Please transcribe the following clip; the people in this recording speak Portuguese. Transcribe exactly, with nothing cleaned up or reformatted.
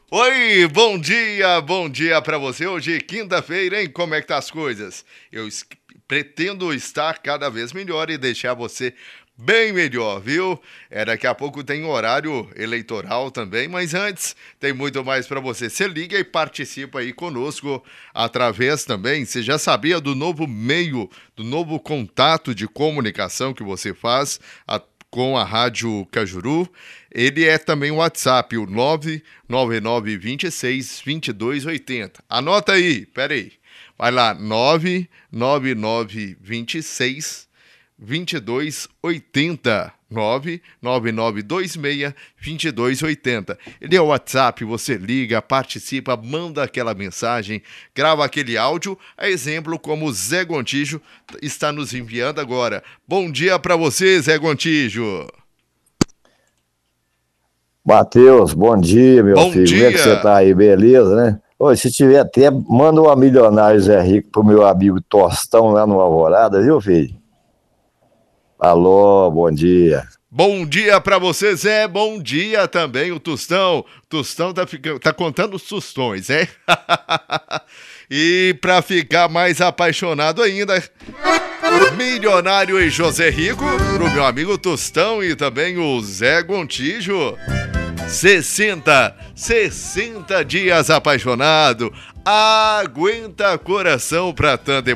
Oi, bom dia, bom dia pra você. Hoje é quinta-feira, hein? Como é que tá as coisas? Eu es- pretendo estar cada vez melhor e deixar você bem melhor, viu? É, daqui a pouco tem horário eleitoral também, mas antes tem muito mais pra você. Você liga e participa aí conosco através também. Você já sabia do novo meio, do novo contato de comunicação que você faz a- com a Rádio Cajuru? Ele é também o WhatsApp, o nove nove nove dois seis, dois dois oito zero. Anota aí, pera aí. Vai lá, nove nove nove dois seis, dois dois oito zero. nove nove nove dois seis, dois dois oito zero. Ele é o WhatsApp, você liga, participa, manda aquela mensagem, grava aquele áudio, a exemplo como o Zé Gontijo está nos enviando agora. Bom dia pra você, Zé Gontijo. Matheus, bom dia, meu Bom filho. Como é que você dia. tá aí? Beleza, né? Ô, se tiver tempo, manda uma milionário Zé Rico pro meu amigo Tostão lá no Alvorada, viu, filho? Alô, bom dia. Bom dia pra você, Zé. Bom dia também, o Tostão. Tostão tá, ficando, tá contando os tostões, hein? E pra ficar mais apaixonado ainda, milionário e José Rico, pro meu amigo Tostão e também o Zé Gontijo. sessenta, sessenta dias apaixonado. Aguenta coração pra tanta